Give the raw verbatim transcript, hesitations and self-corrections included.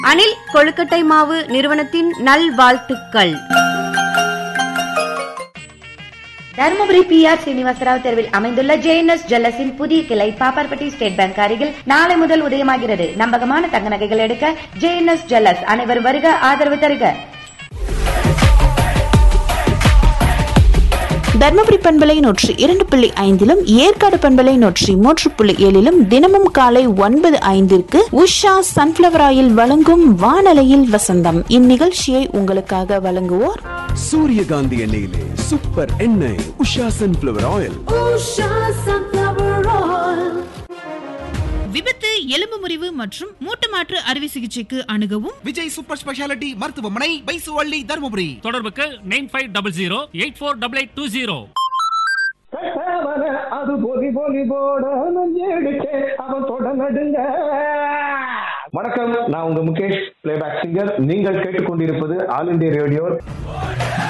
அனில் கொழுக்கட்டை மாவு நிறுவனத்தின் நல்வாழ்த்துக்கள். தருமபுரி பி ஆர் சீனிவாசராவ் தெருவில் அமைந்துள்ள ஜேஎன்எஸ் ஜுவல்லர்ஸின் புதிய கிளை பாப்பார்பட்டி ஸ்டேட் பேங்க் அருகில் நாளை முதல் உதயமாகிறது. நம்பகமான தங்க நகைகள் எடுக்க ஜேஎன்எஸ் ஜுவல்லர்ஸ். அனைவரும் வருக, ஆதரவு தருக. தர்மபுரி பண்பலை நூற்றி இரண்டு புள்ளி ஐந்திலும் ஏற்காடு பண்பலை நூற்றி மூன்று புள்ளி ஏழிலும் தினமும் காலை ஒன்பது ஐந்திற்கு உஷா சன்ஃபிளவர் ஆயில் வழங்கும் வானலையில் வசந்தம். இந்நிகழ்ச்சியை உங்களுக்காக வழங்குவோர் சூரியகாந்தி எண்ணெயிலே சூப்பர் எண்ணெய் உஷா சன்ஃபிளவர் ஆயில். விபத்து, எலும்பு முறிவு மற்றும் மூட்டு மாற்று அறுவை சிகிச்சைக்கு அணுகவும் விஜய் சூப்பர் ஸ்பெஷாலிட்டி மருத்துவமனை, பைசுவள்ளி, தருமபுரி. தொடர்புக்கு nine five double zero eight four double eight two zero. அது பொலி பொலி போட நஞ்செடுத்து அவன் தொட நடுங்க. வணக்கம், நான் உங்க முகேஷ், பிளேபேக் சிங்கர். நீங்கள் கேட்டுக்கொண்டிருப்பது ஆல் இந்தியா ரேடியோ